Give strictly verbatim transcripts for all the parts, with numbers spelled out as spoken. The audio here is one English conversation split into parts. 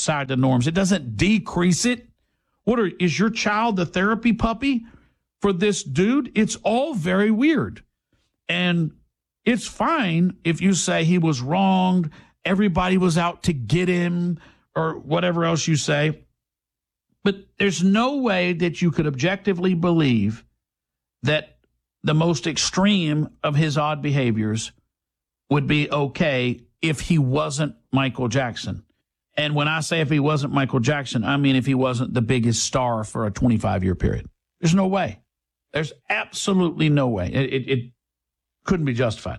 outside the norms. It doesn't decrease it. What are, is your child the therapy puppy for this dude? It's all very weird. And it's fine if you say he was wronged, everybody was out to get him, or whatever else you say. But there's no way that you could objectively believe that the most extreme of his odd behaviors would be okay if he wasn't Michael Jackson. And when I say if he wasn't Michael Jackson, I mean if he wasn't the biggest star for a twenty-five-year period. There's no way. There's absolutely no way. It, it, it couldn't be justified.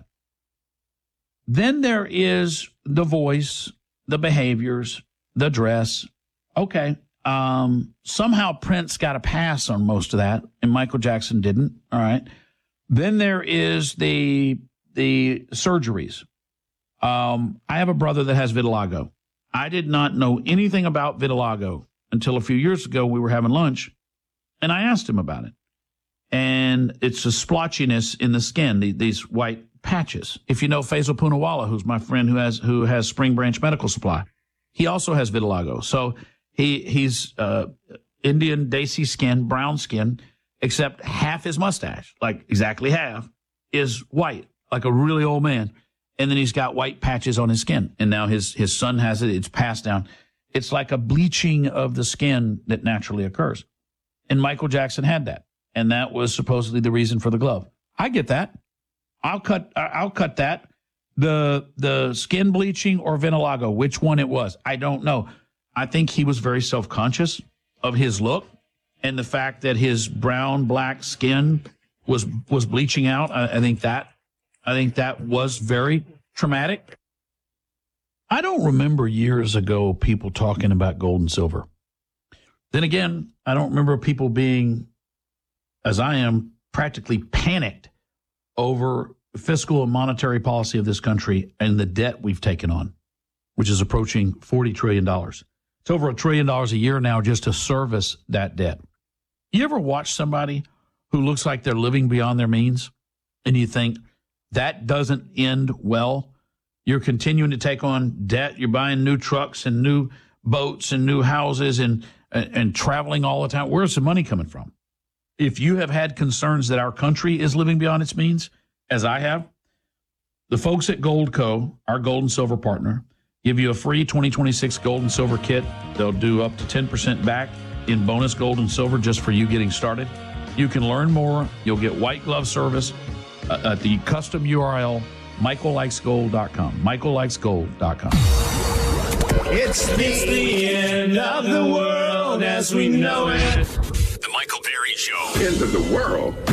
Then there is the voice, the behaviors, the dress. Okay. Um, somehow Prince got a pass on most of that, and Michael Jackson didn't. All right. Then there is the the surgeries. Um, I have a brother that has vitiligo. I did not know anything about vitiligo until a few years ago. We were having lunch, and I asked him about it. And it's a splotchiness in the skin, the, these white patches. If you know Faisal Poonawalla, who's my friend who has who has Spring Branch Medical Supply, he also has vitiligo. So he he's uh, Indian Desi skin, brown skin, except half his mustache, like exactly half, is white, like a really old man. And then he's got white patches on his skin. And now his, his son has it. It's passed down. It's like a bleaching of the skin that naturally occurs. And Michael Jackson had that. And that was supposedly the reason for the glove. I get that. I'll cut, I'll cut that. The, the skin bleaching or vitiligo, which one it was, I don't know. I think he was very self-conscious of his look and the fact that his brown, black skin was, was bleaching out. I, I think that, I think that was very traumatic. I don't remember years ago people talking about gold and silver. Then again, I don't remember people being, as I am, practically panicked over fiscal and monetary policy of this country and the debt we've taken on, which is approaching forty trillion dollars. It's over a trillion dollars a year now just to service that debt. You ever watch somebody who looks like they're living beyond their means and you think, that doesn't end well? You're continuing to take on debt. You're buying new trucks and new boats and new houses and, and, and traveling all the time. Where's the money coming from? If you have had concerns that our country is living beyond its means, as I have, the folks at Goldco, our gold and silver partner, give you a free twenty twenty-six gold and silver kit. They'll do up to ten percent back in bonus gold and silver just for you getting started. You can learn more. You'll get white glove service uh, at the custom U R L, michael likes gold dot com. michael likes gold dot com. It's the, it's the end of the world as we know it. The Michael Berry Show. End of the world.